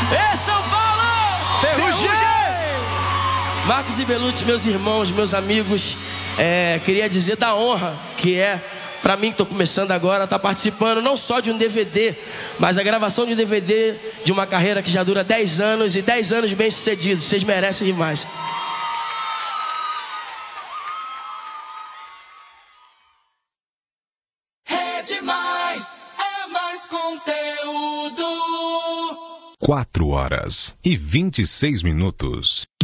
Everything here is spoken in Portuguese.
Ei, São Paulo! Ferrugem! Marcos e Belucci, meus irmãos, meus amigos, queria dizer da honra que é pra mim, que tô começando agora, tá participando não só de um DVD, mas a gravação de um DVD de uma carreira que já dura 10 anos e 10 anos bem sucedidos. Vocês merecem demais. É demais, é mais conteúdo. 4 horas e 26 minutos.